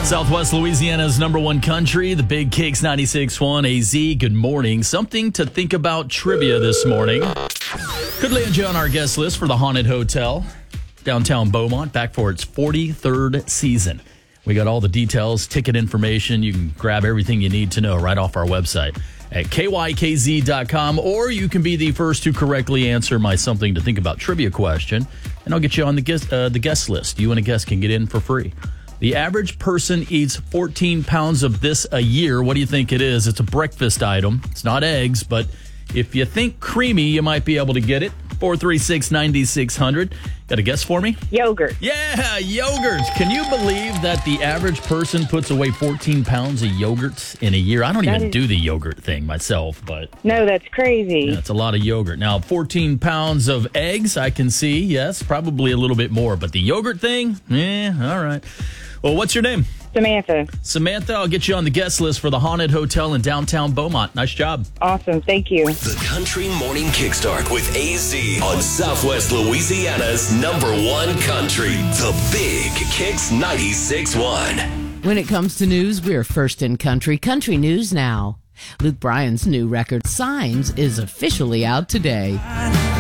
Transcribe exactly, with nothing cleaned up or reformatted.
Southwest Louisiana's number one country, the Big Kicks ninety-six point one A Z. Good morning. Something to think about trivia this morning. Could land you on our guest list for the Haunted Hotel, downtown Beaumont, back for its forty-third season. We got all the details, ticket information. You can grab everything you need to know right off our website at K Y K Z dot com, or you can be the first to correctly answer my Something to Think About trivia question, and I'll get you on the guest, uh, the guest list. You and a guest can get in for free. The average person eats fourteen pounds of this a year. What do you think it is? It's a breakfast item. It's not eggs, but if you think creamy, you might be able to get it. four three six, nine six zero zero. Got a guess for me? Yogurt. Yeah, yogurt. Can you believe that the average person puts away fourteen pounds of yogurt in a year? I don't That even is- do the yogurt thing myself, but No, that's crazy. yeah, it's a lot of yogurt. Now, fourteen pounds of eggs, I can see, yes, probably a little bit more. But the yogurt thing, eh, all right. Well, what's your name? Samantha. Samantha, I'll get you on the guest list for the Haunted Hotel in downtown Beaumont. Nice job. Awesome. Thank you. The Country Morning Kickstart with A Z on Southwest Louisiana's number one country, the Big Kicks ninety-six point one. When it comes to news, we're first in country. Country News Now. Luke Bryan's new record, Signs, is officially out today.